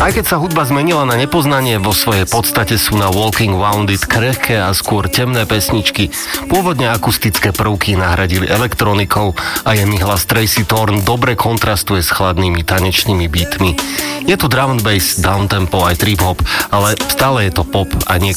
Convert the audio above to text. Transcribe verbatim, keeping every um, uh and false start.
Aj keď sa hudba zmenila na nepoznanie, vo svojej podstate sú na Walking Wounded krehké a skôr temné pesničky. Pôvodne akustické prvky nahradili elektronikou a jemný hlas Tracy Thorn dobre kontrastuje s chladnými tanečnými beatmi. Je tu drum and bass, downtempo aj trip hop, ale stále je to pop a nie